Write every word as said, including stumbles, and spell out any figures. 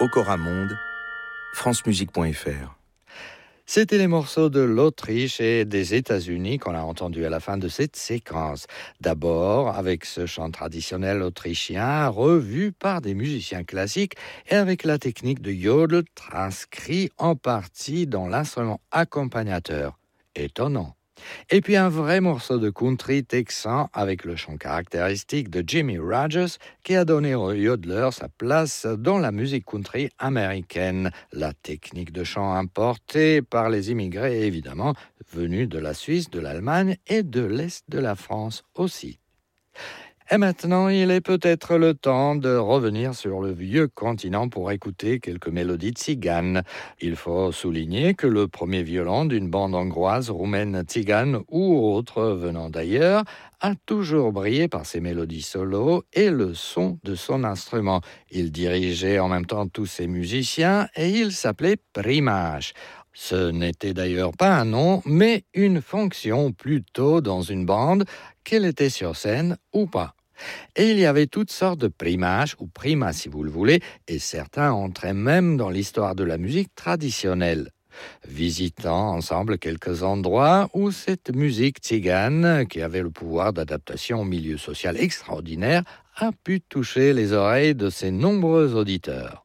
Okora Monde, francemusique point f r. C'était les morceaux de l'Autriche et des États-Unis qu'on a entendus à la fin de cette séquence. D'abord avec ce chant traditionnel autrichien revu par des musiciens classiques et avec la technique de yodel transcrit en partie dans l'instrument accompagnateur. Étonnant. Et puis un vrai morceau de country texan avec le chant caractéristique de Jimmy Rogers qui a donné au yodeler sa place dans la musique country américaine. La technique de chant importée par les immigrés évidemment, venus de la Suisse, de l'Allemagne et de l'Est de la France aussi. Et maintenant, il est peut-être le temps de revenir sur le vieux continent pour écouter quelques mélodies tziganes. Il faut souligner que le premier violon d'une bande hongroise, roumaine, tzigane ou autre venant d'ailleurs a toujours brillé par ses mélodies solo et le son de son instrument. Il dirigeait en même temps tous ses musiciens et il s'appelait Primash. Ce n'était d'ailleurs pas un nom, mais une fonction plutôt dans une bande, qu'elle était sur scène ou pas. Et il y avait toutes sortes de primages, ou primas si vous le voulez, et certains entraient même dans l'histoire de la musique traditionnelle. Visitant ensemble quelques endroits où cette musique tzigane, qui avait le pouvoir d'adaptation au milieu social extraordinaire, a pu toucher les oreilles de ses nombreux auditeurs.